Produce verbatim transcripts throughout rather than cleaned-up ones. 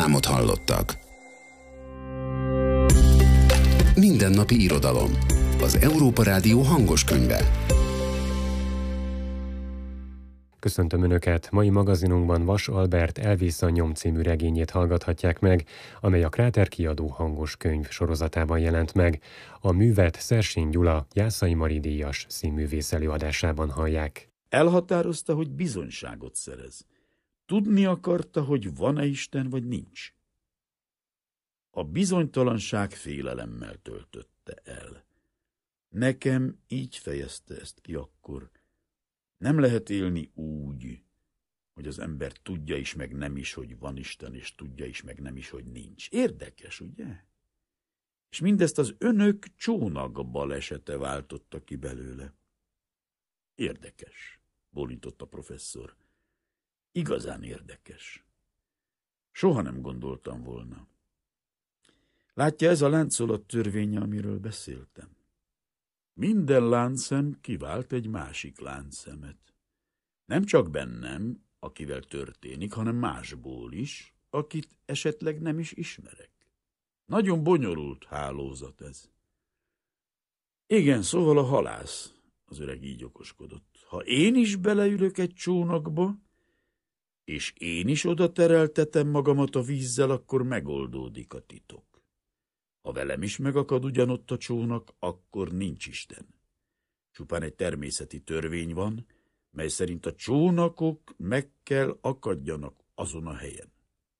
reklámot hallottak. Mindennapi irodalom. Az Európa Rádió hangos könyve. Köszöntöm Önöket! Mai magazinunkban Vas Albert Elvész a nyom című regényét hallgathatják meg, amely a Kráter kiadó hangos könyv sorozatában jelent meg. A művet Szersény Gyula Jászai Mari díjas színművész előadásában hallják. Elhatározta, hogy bizonyságot szerez. Tudni akarta, hogy van-e Isten, vagy nincs. A bizonytalanság félelemmel töltötte el. Nekem így fejezte ezt ki akkor. Nem lehet élni úgy, hogy az ember tudja is, meg nem is, hogy van Isten, és tudja is, meg nem is, hogy nincs. Érdekes, ugye? És mindezt az önök csónak balesete váltotta ki belőle. Érdekes, bólintott a professzor. Igazán érdekes. Soha nem gondoltam volna. Látja, ez a láncolat törvénye, amiről beszéltem. Minden láncszem kivált egy másik láncszemet. Nem csak bennem, akivel történik, hanem másból is, akit esetleg nem is ismerek. Nagyon bonyolult hálózat ez. Igen, szóval a halász, az öreg így okoskodott. Ha én is beleülök egy csónakba, és én is oda tereltetem magamat a vízzel, akkor megoldódik a titok. Ha velem is megakad ugyanott a csónak, akkor nincs Isten. Csupán egy természeti törvény van, mely szerint a csónakok meg kell akadjanak azon a helyen.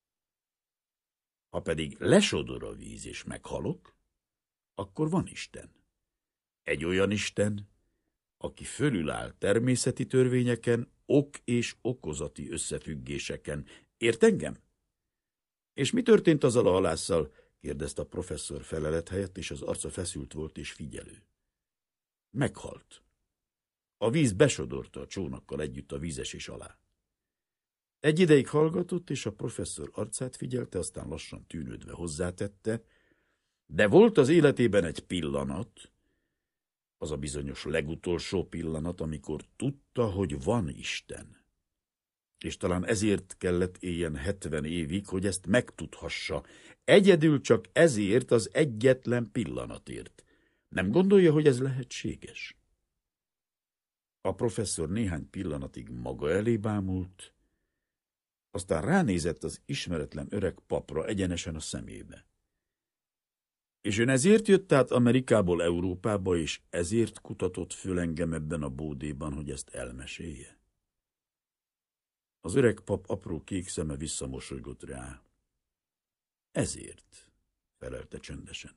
Ha pedig lesodor a víz és meghalok, akkor van Isten. Egy olyan Isten, aki fölüláll természeti törvényeken, ok és okozati összefüggéseken. Ért engem? És mi történt azzal a halásszal? Kérdezte a professzor felelet helyett, és az arca feszült volt és figyelő. Meghalt. A víz besodorta a csónakkal együtt a vízesés alá. Egy ideig hallgatott, és a professzor arcát figyelte, aztán lassan tűnődve hozzátette, de volt az életében egy pillanat, az a bizonyos legutolsó pillanat, amikor tudta, hogy van Isten. És talán ezért kellett éljen hetven évig, hogy ezt megtudhassa. Egyedül csak ezért az egyetlen pillanatért. Nem gondolja, hogy ez lehetséges? A professzor néhány pillanatig maga elé bámult, aztán ránézett az ismeretlen öreg papra egyenesen a szemébe. És ön ezért jött át Amerikából Európába, és ezért kutatott föl engem ebben a bódéban, hogy ezt elmesélje? Az öreg pap apró kék szeme visszamosolygott rá. Ezért, felelte csöndesen.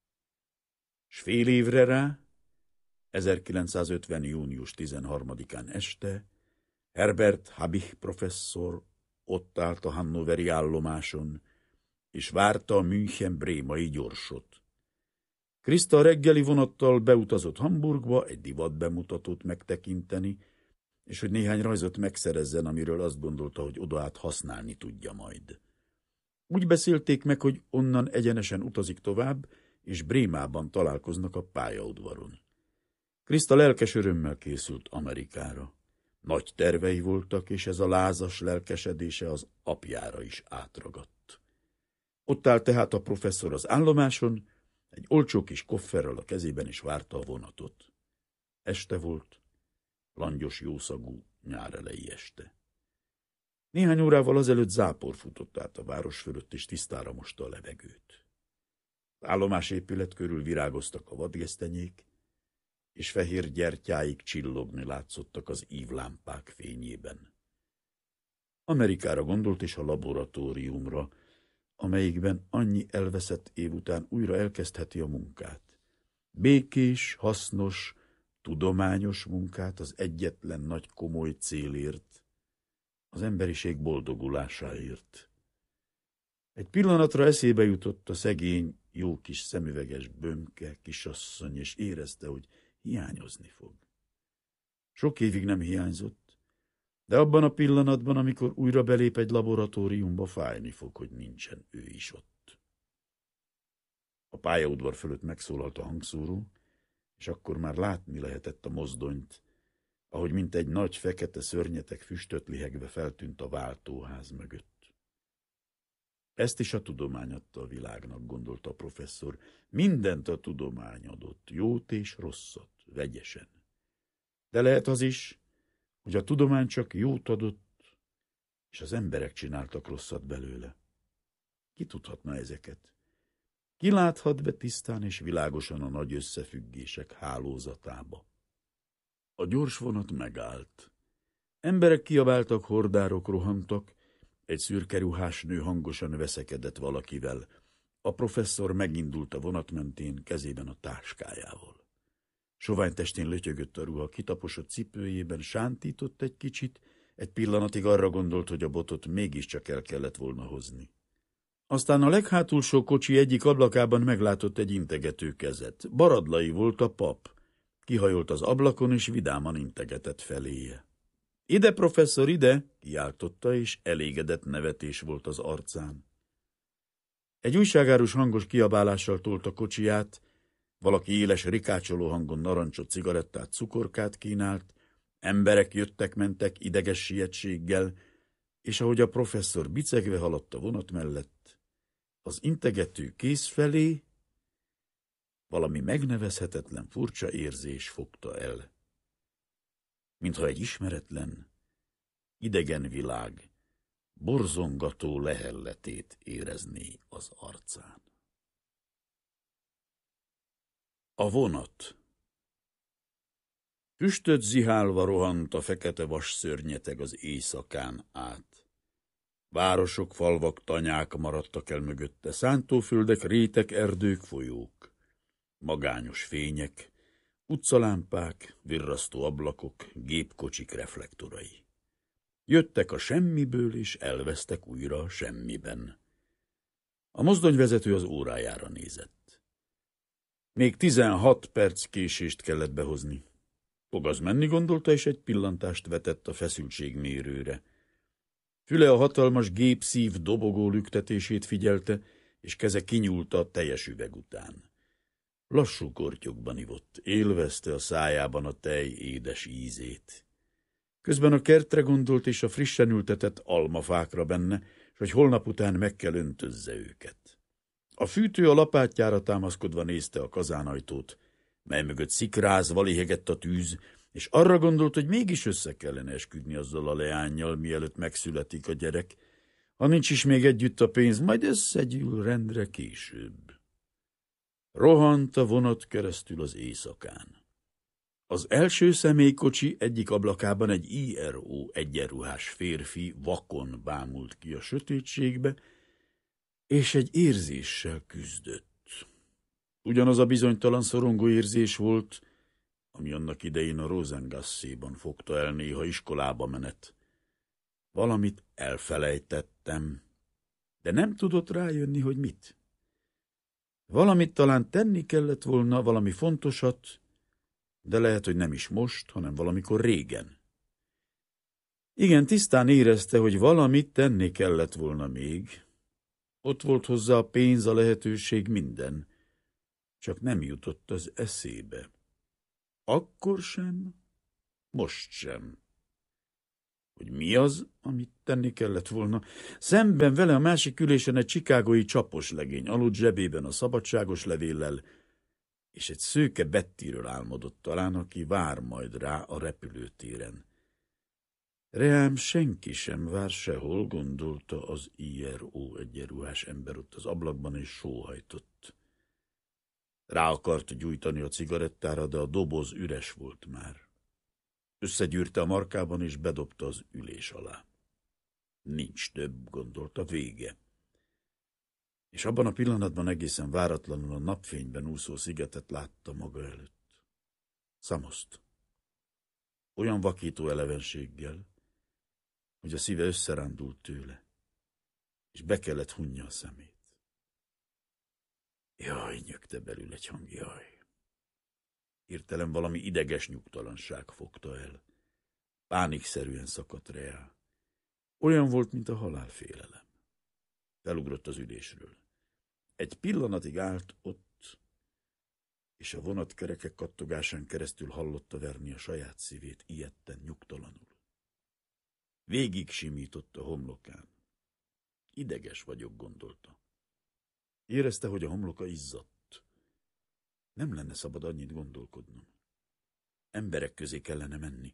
S fél évre rá, ezerkilencszázötven. június tizenharmadikán este, Herbert Habich professzor ott állt a hannoveri állomáson, és várta a München-brémai gyorsot. Krista reggeli vonattal beutazott Hamburgba egy divatbemutatót megtekinteni, és hogy néhány rajzot megszerezzen, amiről azt gondolta, hogy odaát használni tudja majd. Úgy beszélték meg, hogy onnan egyenesen utazik tovább, és Brémában találkoznak a pályaudvaron. Krista lelkes örömmel készült Amerikára. Nagy tervei voltak, és ez a lázas lelkesedése az apjára is átragadt. Ott áll tehát a professzor az állomáson, egy olcsó kis kofferrel a kezében, is várta a vonatot. Este volt, langyos jószagú nyárelei este. Néhány órával azelőtt zápor futott át a város fölött, és tisztára mosta a levegőt. Az állomás épület körül virágoztak a vadgesztenyék, és fehér gyertyáik csillogni látszottak az ívlámpák fényében. Amerikára gondolt, és a laboratóriumra, amelyikben annyi elveszett év után újra elkezdheti a munkát. Békés, hasznos, tudományos munkát az egyetlen nagy komoly célért, az emberiség boldogulásáért. Egy pillanatra eszébe jutott a szegény, jó kis szemüveges bömke kisasszony, és érezte, hogy hiányozni fog. Sok évig nem hiányzott, de abban a pillanatban, amikor újra belép egy laboratóriumba, fájni fog, hogy nincsen ő is ott. A pályaudvar fölött megszólalt a hangszóró, és akkor már látni lehetett a mozdonyt, ahogy mint egy nagy fekete szörnyetek füstöt lihegve feltűnt a váltóház mögött. Ezt is a tudomány adta a világnak, gondolta a professzor. Mindent a tudomány adott, jót és rosszat, vegyesen. De lehet az is, hogy a tudomány csak jót adott, és az emberek csináltak rosszat belőle. Ki tudhatna ezeket? Ki láthat be tisztán és világosan a nagy összefüggések hálózatába? A gyors vonat megállt. Emberek kiabáltak, hordárok rohantak, egy szürke ruhás nő hangosan veszekedett valakivel. A professzor megindult a vonat mentén, kezében a táskájával. Sovány testén lötyögött a ruha, kitaposott cipőjében sántított egy kicsit, egy pillanatig arra gondolt, hogy a botot mégiscsak el kellett volna hozni. Aztán a leghátulsó kocsi egyik ablakában meglátott egy integető kezet. Baradlai volt a pap. Kihajolt az ablakon, és vidáman integetett feléje. Ide, professzor, ide! Kiáltotta, és elégedett nevetés volt az arcán. Egy újságárus hangos kiabálással tolt a kocsiját, valaki éles, rikácsoló hangon narancsot, cigarettát, cukorkát kínált, emberek jöttek-mentek ideges sietséggel, és ahogy a professzor bicegve haladt a vonat mellett, az integető kéz felé valami megnevezhetetlen furcsa érzés fogta el. Mintha egy ismeretlen, idegen világ borzongató lehelletét érezné az arcán. A vonat. Füstöt zihálva rohant a fekete vas szörnyeteg az éjszakán át. Városok, falvak, tanyák maradtak el mögötte, szántóföldek, rétek, erdők, folyók. Magányos fények, utcalámpák, virrasztó ablakok, gépkocsik reflektorai. Jöttek a semmiből, és elvesztek újra a semmiben. A mozdonyvezető az órájára nézett. Még tizenhat perc késést kellett behozni. Fog az menni, gondolta, és egy pillantást vetett a feszültségmérőre. Füle a hatalmas gépszív dobogó lüktetését figyelte, és keze kinyúlta a teljes üveg után. Lassú kortyokban ivott, élvezte a szájában a tej édes ízét. Közben a kertre gondolt, és a frissen ültetett almafákra benne, s hogy holnap után meg kell öntözze őket. A fűtő a lapátjára támaszkodva nézte a kazánajtót, mely mögött szikrázva lihegett a tűz, és arra gondolt, hogy mégis össze kellene esküdni azzal a leánnyal, mielőtt megszületik a gyerek. Ha nincs is még együtt a pénz, majd összegyűl rendre később. Rohant a vonat keresztül az éjszakán. Az első személykocsi egyik ablakában egy I R O egyenruhás férfi vakon bámult ki a sötétségbe, és egy érzéssel küzdött. Ugyanaz a bizonytalan szorongó érzés volt, ami annak idején a Rosengasséban fogta el néha iskolába menet. Valamit elfelejtettem, de nem tudott rájönni, hogy mit. Valamit talán tenni kellett volna, valami fontosat, de lehet, hogy nem is most, hanem valamikor régen. Igen, tisztán érezte, hogy valamit tenni kellett volna még. Ott volt hozzá a pénz, a lehetőség, minden. Csak nem jutott az eszébe. Akkor sem, most sem. Hogy mi az, amit tenni kellett volna? Szemben vele a másik ülésen egy chicagói csapos legény, aludt zsebében a szabadságos levéllel, és egy szőke Bettyről álmodott talán, aki vár majd rá a repülőtéren. Reám senki sem vár sehol, gondolta az I R O egyenruhás ember ott az ablakban, és sóhajtott. Rá akart gyújtani a cigarettára, de a doboz üres volt már. Összegyűrte a markában, és bedobta az ülés alá. Nincs több, gondolta, vége. És abban a pillanatban egészen váratlanul a napfényben úszó szigetet látta maga előtt. Szamoszt. Olyan vakító elevenséggel, hogy a szíve összerándult tőle, és be kellett hunja a szemét. Jaj, nyögte belül egy hang, jaj. Hirtelen valami ideges nyugtalanság fogta el. Pánikszerűen szakadt reá. Olyan volt, mint a halálfélelem. Felugrott az ülésről. Egy pillanatig állt ott, és a vonatkerekek kattogásán keresztül hallotta verni a saját szívét, ijedten, nyugtalanul. Végig simított a homlokán. Ideges vagyok, gondolta. Érezte, hogy a homloka izzadt. Nem lenne szabad annyit gondolkodnom. Emberek közé kellene menni.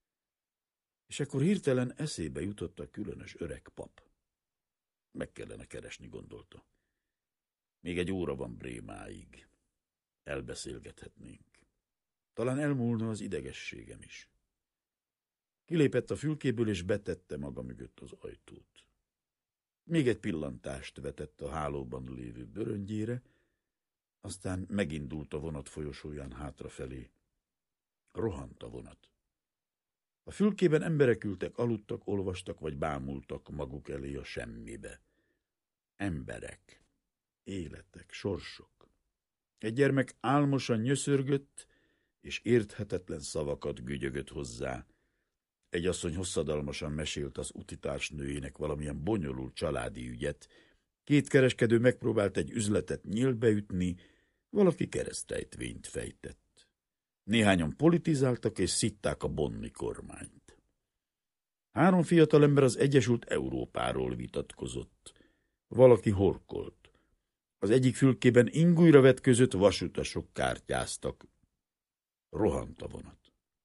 És akkor hirtelen eszébe jutott a különös öreg pap. Meg kellene keresni, gondolta. Még egy óra van Brémáig. Elbeszélgethetnénk. Talán elmúlna az idegességem is. Kilépett a fülkéből, és betette maga mögött az ajtót. Még egy pillantást vetett a hálóban lévő bőröngyére, aztán megindult a vonat folyosóján hátrafelé. Rohant a vonat. A fülkében emberek ültek, aludtak, olvastak, vagy bámultak maguk elé a semmibe. Emberek, életek, sorsok. Egy gyermek álmosan nyöszörgött, és érthetetlen szavakat gügyögött hozzá. Egy asszony hosszadalmasan mesélt az utitársnőjének valamilyen bonyolult családi ügyet. Két kereskedő megpróbált egy üzletet nyílbe ütni, valaki keresztrejtvényt fejtett. Néhányan politizáltak és szitták a bonni kormányt. Három fiatalember az Egyesült Európáról vitatkozott. Valaki horkolt. Az egyik fülkében ingújra vetközött vasutasok kártyáztak. Rohant a vonat.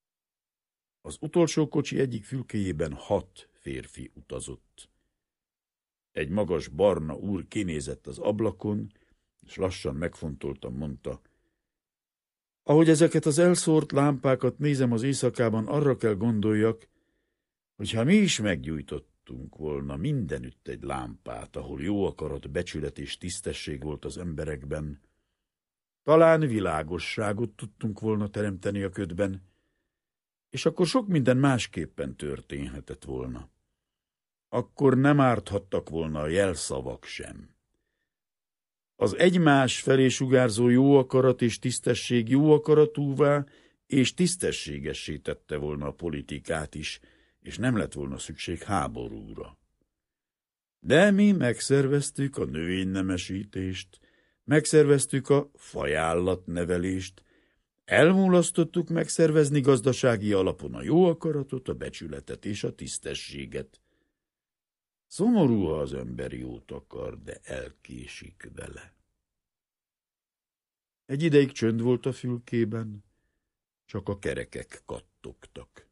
Az utolsó kocsi egyik fülkéjében hat férfi utazott. Egy magas barna úr kinézett az ablakon, és lassan megfontoltan mondta: ahogy ezeket az elszórt lámpákat nézem az éjszakában, arra kell gondoljak, hogy ha mi is meggyújtottunk volna mindenütt egy lámpát, ahol jó akarat, becsület és tisztesség volt az emberekben, talán világosságot tudtunk volna teremteni a ködben, és akkor sok minden másképpen történhetett volna. Akkor nem árthattak volna a jelszavak sem. Az egymás felé sugárzó jó akarat és tisztesség jó akaratúvá és tisztességessé tette volna a politikát is, és nem lett volna szükség háborúra. De mi megszerveztük a növénynemesítést, megszerveztük a fajállatnevelést, elmulasztottuk megszervezni gazdasági alapon a jó akaratot, a becsületet és a tisztességet. Szomorú, ha az ember jót akar, de elkésik vele. Egy ideig csönd volt a fülkében, csak a kerekek kattogtak.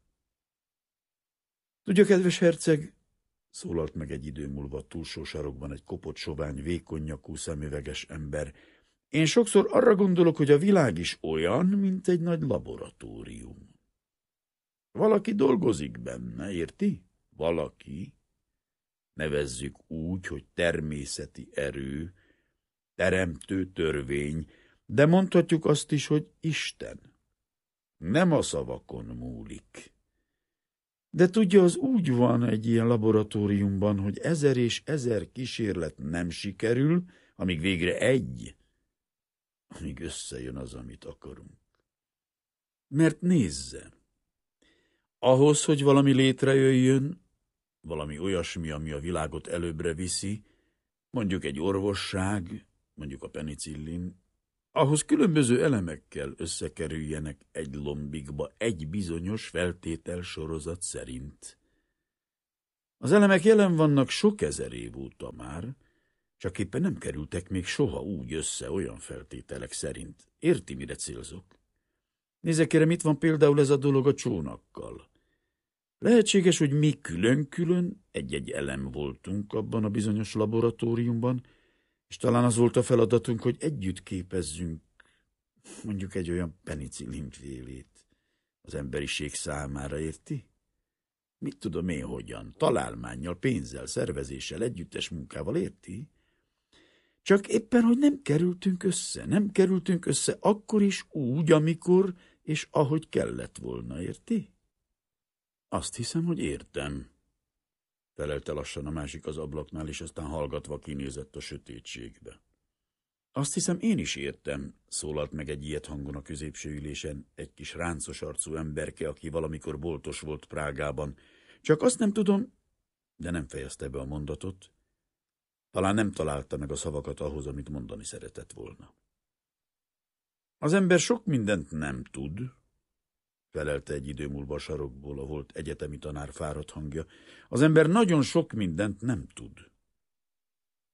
Tudja, kedves herceg, szólalt meg egy idő múlva a túlsó sarokban egy kopott sovány, vékony nyakú szemüveges ember, én sokszor arra gondolok, hogy a világ is olyan, mint egy nagy laboratórium. Valaki dolgozik benne, érti? Valaki. Nevezzük úgy, hogy természeti erő, teremtő törvény, de mondhatjuk azt is, hogy Isten. Nem a szavakon múlik. De tudja, az úgy van egy ilyen laboratóriumban, hogy ezer és ezer kísérlet nem sikerül, amíg végre egy, amíg összejön az, amit akarunk. Mert nézze, ahhoz, hogy valami létrejöjjön, valami olyasmi, ami a világot előbbre viszi, mondjuk egy orvosság, mondjuk a penicillin, ahhoz különböző elemekkel összekerüljenek egy lombikba egy bizonyos feltétel sorozat szerint. Az elemek jelen vannak sok ezer év óta már, csak éppen nem kerültek még soha úgy össze olyan feltételek szerint. Érti, mire célzok? Nézze, kérem, itt van például ez a dolog a csónakkal. Lehetséges, hogy mi külön-külön egy-egy elem voltunk abban a bizonyos laboratóriumban, és talán az volt a feladatunk, hogy együtt képezzünk mondjuk egy olyan penicillinfélét az emberiség számára, érti? Mit tudom én hogyan? Találmánnyal, pénzzel, szervezéssel, együttes munkával, érti? Csak éppen, hogy nem kerültünk össze, nem kerültünk össze akkor is úgy, amikor és ahogy kellett volna, érti? Azt hiszem, hogy értem, felelte lassan a másik az ablaknál, és aztán hallgatva kinézett a sötétségbe. Azt hiszem, én is értem, szólalt meg egy ilyet hangon a középső ülésen egy kis ráncos arcú emberke, aki valamikor boltos volt Prágában. Csak azt nem tudom, de nem fejezte be a mondatot. Talán nem találta meg a szavakat ahhoz, amit mondani szeretett volna. Az ember sok mindent nem tud, felelte egy idő múlva a sarokból a volt egyetemi tanár fáradt hangja. Az ember nagyon sok mindent nem tud.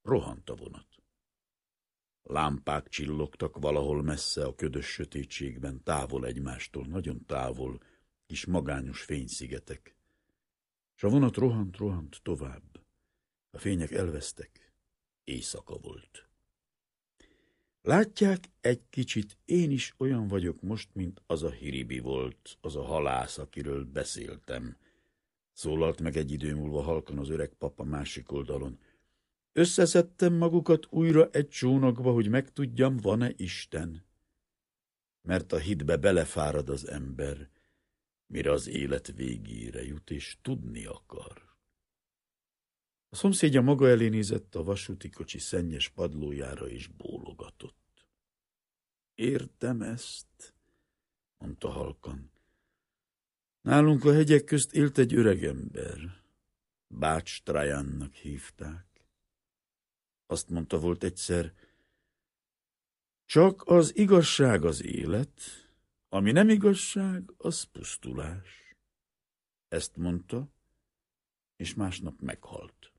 Rohant a vonat. Lámpák csillogtak valahol messze a ködös sötétségben, távol egymástól, nagyon távol, kis magányos fényszigetek. S a vonat rohant, rohant tovább. A fények elvesztek. Éjszaka volt. Látják, egy kicsit én is olyan vagyok most, mint az a Hiribi volt, az a halász, akiről beszéltem. Szólalt meg egy idő múlva halkan az öreg papa másik oldalon. Összeszedtem magukat újra egy csónakba, hogy megtudjam, van-e Isten. Mert a hitbe belefárad az ember, mire az élet végére jut, és tudni akar. A szomszédja maga elé nézett a vasúti kocsi szennyes padlójára, és bólogatott. Értem ezt, mondta halkan. Nálunk a hegyek közt élt egy öregember. Bács Trajannak hívták. Azt mondta volt egyszer, csak az igazság az élet, ami nem igazság, az pusztulás. Ezt mondta, és másnap meghalt.